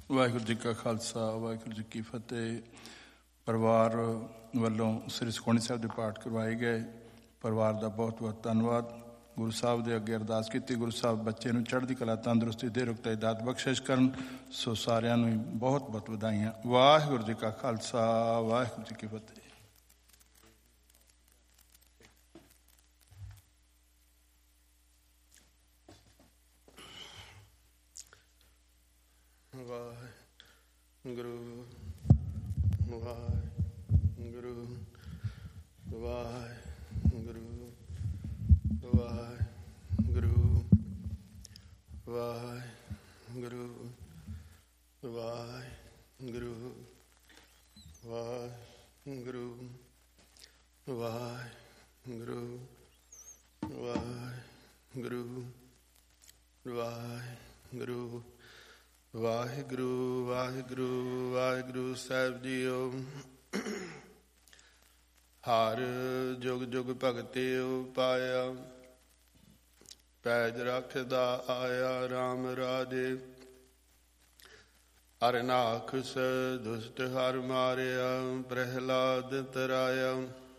ਵਾਹਿਗੁਰੂ ਜੀ ਕਾ ਖਾਲਸਾ, ਵਾਹਿਗੁਰੂ ਜੀ ਕੀ ਫਤਿਹ। ਪਰਿਵਾਰ ਵੱਲੋਂ ਸ੍ਰੀ ਸੁਖਮਨੀ ਸਾਹਿਬ ਦੇ ਪਾਠ ਕਰਵਾਏ ਗਏ। ਪਰਿਵਾਰ ਦਾ ਬਹੁਤ ਬਹੁਤ ਧੰਨਵਾਦ। ਗੁਰੂ ਸਾਹਿਬ ਦੇ ਅੱਗੇ ਅਰਦਾਸ ਕੀਤੀ, ਗੁਰੂ ਸਾਹਿਬ ਬੱਚੇ ਨੂੰ ਚੜ੍ਹਦੀ ਕਲਾ, ਤੰਦਰੁਸਤੀ ਦੇ ਰੁਕਤੇ ਦਾਤ ਬਖਸ਼ਿਸ਼ ਕਰਨ। ਸੋ ਸਾਰਿਆਂ ਨੂੰ ਬਹੁਤ ਬਹੁਤ ਵਧਾਈਆਂ। ਵਾਹਿਗੁਰੂ ਜੀ ਕਾ ਖਾਲਸਾ, ਵਾਹਿਗੁਰੂ ਜੀ ਕੀ ਫਤਿਹ। ਵਾਹਿਗੁਰੂ ਵਾਹਿਗੁਰੂ ਵਾਹਿਗੁਰੂ ਵਾਹਿਗੁਰੂ ਵਾਹਿਗੁਰੂ ਵਾਹਿਗੁਰੂ ਵਾਹਿਗੁਰੂ ਵਾਹਿਗੁਰੂ ਵਾਹਿਗੁਰੂ ਵਾਹਿਗੁਰੂ ਵਾਹਿਗੁਰੂ ਵਾਹਿਗੁਰੂ ਵਾਹਿਗੁਰੂ ਸਾਹਿਬ ਜੀਓ। ਹਰ ਜੁਗ ਜੁਗ ਭਗਤਿਓ ਪਾਇਆ, ਪੈਜ ਰੱਖਦਾ ਆਇਆ RAM ਰਾਜੇ। ਹਰਿਨਾਖਸ ਦੁਸ਼ਟ ਹਰ ਮਾਰਿਆ, ਪ੍ਰਹਿਲਾਦ ਤਰਾਇਆ।